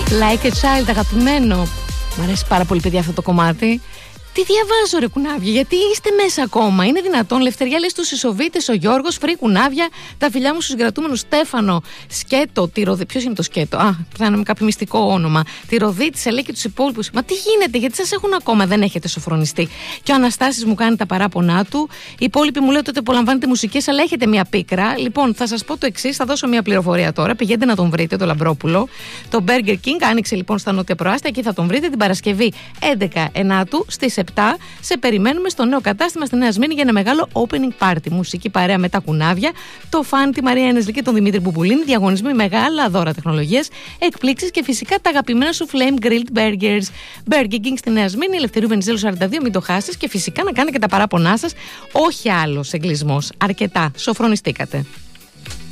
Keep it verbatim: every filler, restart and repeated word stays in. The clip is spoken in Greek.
Like a Child, αγαπημένο. Μ' αρέσει πάρα πολύ, παιδιά, αυτό το κομμάτι. Τι διαβάζω, ρε κουνάβια, γιατί είστε μέσα ακόμα? Είναι δυνατόν? Λευτεριά λέει στους Ισοβίτες, ο Γιώργος, φρύ κουνάβια, τα φιλιά μου στους γρατούμενους Στέφανο, Σκέτο, τη Ροδί. Ποιος είναι το Σκέτο? Α, θα είναι με κάποιο μυστικό όνομα. Τη Ροδί, τη Ελέ και τους υπόλοιπους. Μα τι γίνεται, γιατί σας έχουν ακόμα, δεν έχετε σοφρονιστεί? Και ο Αναστάσης μου κάνει τα παράπονά του. Οι υπόλοιποι μου λέει ότι απολαμβάνετε μουσικές, αλλά έχετε μια πίκρα. Λοιπόν, θα σας πω το εξής, θα δώσω μια πληροφορία τώρα. Πηγαίνετε να τον βρείτε, το Λαμπρόπουλο. Το Burger King άνοιξε λοιπόν στα Νότια Προάστια, εκεί θα τον βρείτε την Παρασκευή έντεκα Ενάτου στις επτά. Σε περιμένουμε στο νέο κατάστημα στη Νέα Σμύρνη για ένα μεγάλο opening party. Μουσική παρέα με τα κουνάβια, το φαν, τη Μαρία Ένεσλη και τον Δημήτρη Μπουμπουλίνη, διαγωνισμοί, μεγάλα δώρα τεχνολογίας, εκπλήξεις και φυσικά τα αγαπημένα σου flame grilled burgers. Burger King στη Νέα Σμύρνη, Ελευθερίου Βενιζέλου σαράντα δύο, μην το χάσεις, και φυσικά να κάνετε και τα παράπονά σας. Όχι άλλος εγκλισμός. Αρκετά. Σοφρονιστήκατε.